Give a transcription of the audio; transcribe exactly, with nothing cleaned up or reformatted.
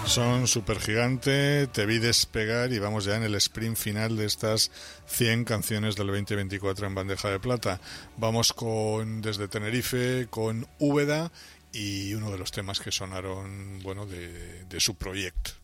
Son Supergigante, Te vi despegar y vamos ya en el sprint final de estas cien canciones del veinte veinticuatro en bandeja de plata. Vamos con desde Tenerife, con Úbeda y uno de los temas que sonaron, bueno, de, de su proyecto.